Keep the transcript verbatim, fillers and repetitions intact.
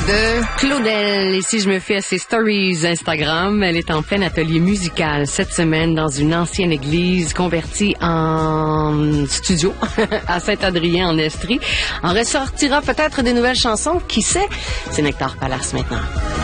de Claudel. Et si je me fie à ses stories Instagram, elle est en plein atelier musical cette semaine dans une ancienne église convertie en studio à Saint-Adrien en Estrie. En ressortira peut-être des nouvelles chansons. Qui sait? C'est Nectar Palace maintenant.